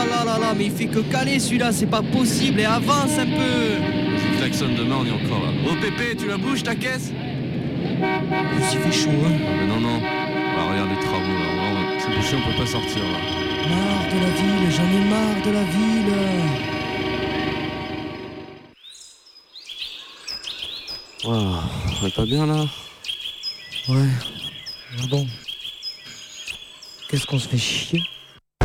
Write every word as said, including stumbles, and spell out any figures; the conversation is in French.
là là là, mais il fait que caler celui-là, c'est pas possible, et avance un peu. Je klaxonne demain, on est encore là. Oh Pépé, tu la bouges ta caisse? En plus, il fait chaud, hein. Ah, mais non, non. Ah, regarde les travaux là, on va- c'est bouché, on peut pas sortir là. Marre de la ville, j'en ai marre de la ville. Waouh, on est pas bien là? Ouais. Ah bon. Qu'est-ce qu'on se fait chier?